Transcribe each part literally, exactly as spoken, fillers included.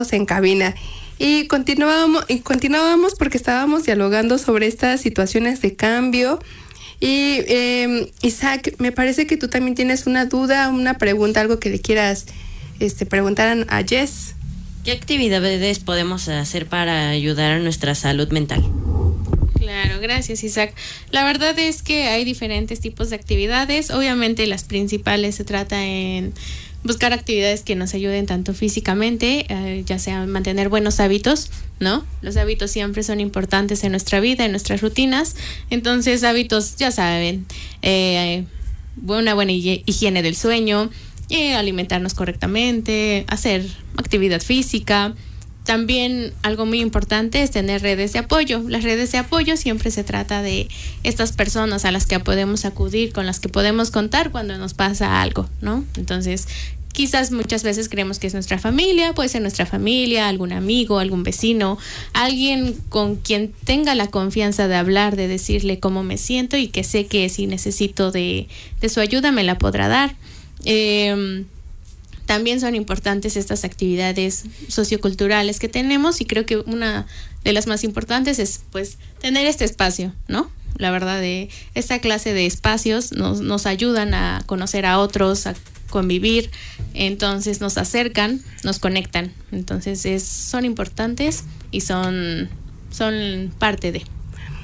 en cabina. Y continuábamos, y continuábamos porque estábamos dialogando sobre estas situaciones de cambio. Y eh, Isaac, me parece que tú también tienes una duda, una pregunta, algo que le quieras este, preguntar a Jess. ¿Qué actividades podemos hacer para ayudar a nuestra salud mental? Claro, gracias Isaac. La verdad es que hay diferentes tipos de actividades. Obviamente las principales se trata en buscar actividades que nos ayuden tanto físicamente, eh, ya sea mantener buenos hábitos, ¿no? Los hábitos siempre son importantes en nuestra vida, en nuestras rutinas. Entonces hábitos, ya saben, eh, una buena higiene del sueño, eh, alimentarnos correctamente, hacer actividad física. También algo muy importante es tener redes de apoyo. Las redes de apoyo siempre se trata de estas personas a las que podemos acudir, con las que podemos contar cuando nos pasa algo, ¿no? Entonces, quizás muchas veces creemos que es nuestra familia, puede ser nuestra familia, algún amigo, algún vecino, alguien con quien tenga la confianza de hablar, de decirle cómo me siento y que sé que si necesito de, de su ayuda me la podrá dar. Eh, También son importantes estas actividades socioculturales que tenemos y creo que una de las más importantes es pues tener este espacio, ¿no? La verdad, de esta clase de espacios nos, nos ayudan a conocer a otros, a convivir, entonces nos acercan, nos conectan, entonces es, son importantes y son, son parte de...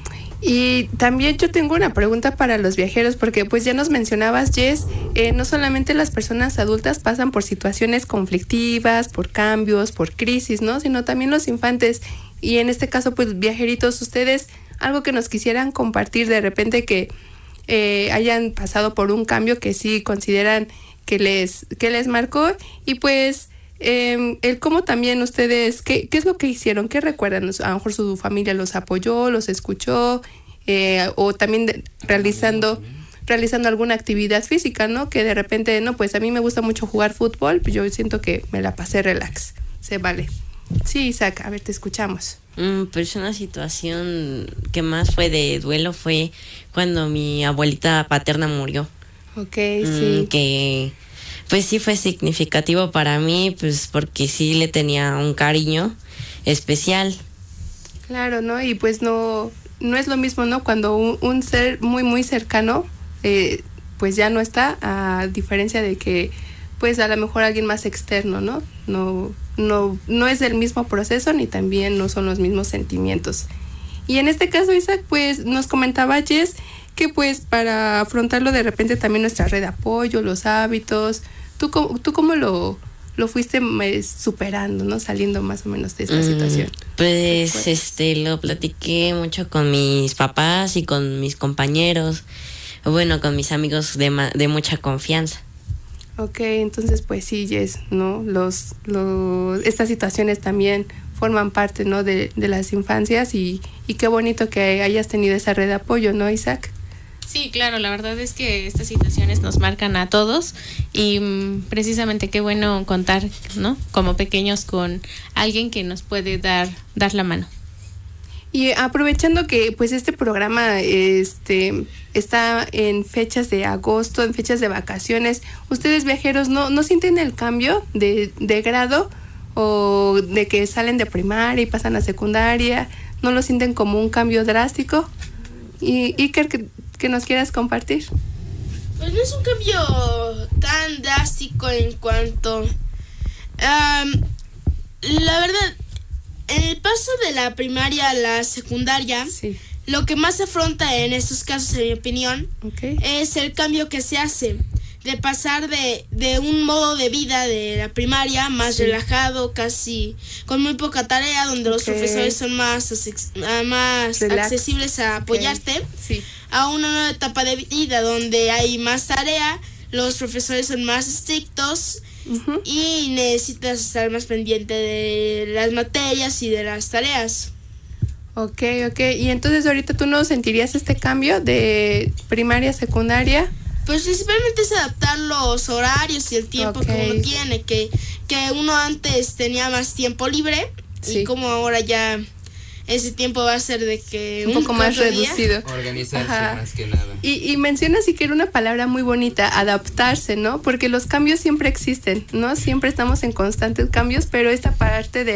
Y también yo tengo una pregunta para los viajeros, porque pues ya nos mencionabas, Jess, eh, no solamente las personas adultas pasan por situaciones conflictivas, por cambios, por crisis, ¿no? Sino también los infantes. Y en este caso, pues viajeritos, ustedes, algo que nos quisieran compartir de repente que eh, hayan pasado por un cambio que sí consideran que les, que les marcó, y pues... Eh, el cómo también ustedes, ¿qué, qué es lo que hicieron? ¿Qué recuerdan? A lo mejor su familia los apoyó, los escuchó, eh, o también de, realizando realizando alguna actividad física, ¿no? Que de repente, no, pues a mí me gusta mucho jugar fútbol, pues yo siento que me la pasé relax, se vale. Sí, Isaac, a ver, te escuchamos. Mm, pues una situación que más fue de duelo fue cuando mi abuelita paterna murió. Ok, mm, sí. Que... Pues sí fue significativo para mí, pues porque sí le tenía un cariño especial. Claro, ¿no? Y pues no, no es lo mismo, ¿no? Cuando un, un ser muy, muy cercano, eh, pues ya no está, a diferencia de que, pues a lo mejor alguien más externo, ¿no? No, no, no es el mismo proceso, ni también no son los mismos sentimientos. Y en este caso, Isaac, pues nos comentaba Jess que pues para afrontarlo de repente también nuestra red de apoyo, los hábitos, ¿tú cómo, tú cómo lo, lo fuiste superando, ¿no? Saliendo más o menos de esta mm, situación. Pues, pues este lo platiqué mucho con mis papás y con mis compañeros, bueno, con mis amigos de, ma- de mucha confianza. Ok, entonces pues sí, Jess, ¿no? Los, los, estas situaciones también forman parte, ¿no? De, de las infancias y, y qué bonito que hayas tenido esa red de apoyo, ¿no, Isaac? Sí, claro, la verdad es que estas situaciones nos marcan a todos y mmm, precisamente qué bueno contar, ¿no? Como pequeños con alguien que nos puede dar, dar la mano. Y aprovechando que pues este programa este está en fechas de agosto, en fechas de vacaciones, ¿ustedes viajeros no, no sienten el cambio de, de grado o de que salen de primaria y pasan a secundaria? ¿No lo sienten como un cambio drástico? Y Iker, que que nos quieras compartir. Pues no es un cambio tan drástico en cuanto um, la verdad, en el paso de la primaria a la secundaria, sí, lo que más se afronta en estos casos, en mi opinión, okay, es el cambio que se hace de pasar de, de un modo de vida de la primaria más sí, relajado, casi con muy poca tarea, donde los okay, profesores son más, más accesibles a apoyarte, okay, sí, a una nueva etapa de vida donde hay más tarea, los profesores son más estrictos, uh-huh, y necesitas estar más pendiente de las materias y de las tareas. Ok, ok. Y entonces ahorita tú no sentirías este cambio de primaria a secundaria. Pues principalmente es adaptar los horarios y el tiempo okay, que uno tiene, que, que uno antes tenía más tiempo libre, sí, y como ahora ya ese tiempo va a ser de que un, un poco más reducido. Organizarse. Ajá, más que nada. Y, y mencionas sí que era una palabra muy bonita, adaptarse, ¿no? Porque los cambios siempre existen, ¿no? Siempre estamos en constantes cambios, pero esta parte de